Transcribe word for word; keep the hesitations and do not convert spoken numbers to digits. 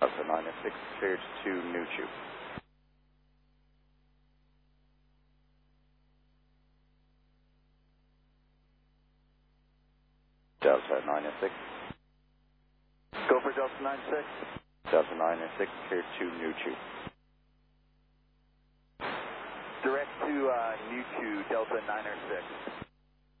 Delta nine oh six, cleared to Nuchu. Delta nine oh six. Go for Delta nine six. Delta nine oh six, cleared to Nuchu. Direct to uh, Nuchu, Delta nine oh six.